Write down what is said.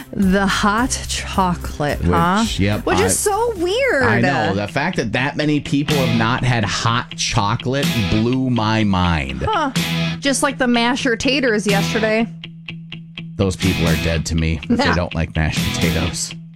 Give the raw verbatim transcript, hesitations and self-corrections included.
The hot chocolate, Which, huh? yep, Which I- is so weird. I know. The fact that that many people have not had hot chocolate blew my mind. Huh. Just like the masher taters yesterday. Those people are dead to me if they don't like mashed potatoes.